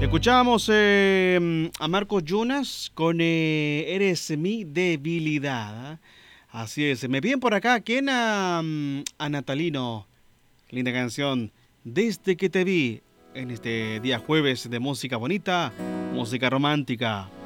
Escuchamos a Marcos Jonas con Eres mi debilidad. Así es, me piden por acá, ¿quién? A Natalino. Linda canción. Desde que te vi en este día jueves de música bonita, música romántica.